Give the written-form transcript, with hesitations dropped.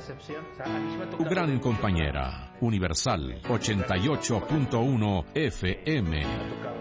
excepción. O sea, a mí sí me ha Tu tocado gran mucho. compañera, Universal 88.1 FM. Me ha tocado